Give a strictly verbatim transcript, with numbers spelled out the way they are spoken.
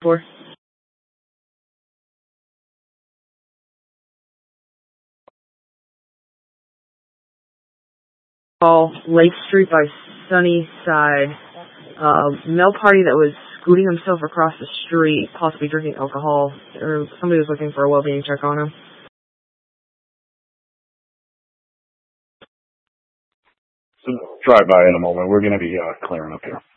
for? Lake Street by Sunnyside. Uh, male party that was scooting himself across the street, possibly drinking alcohol, or somebody was looking for a well-being check on him. Drive by in a moment. We're going to be uh, clearing up here.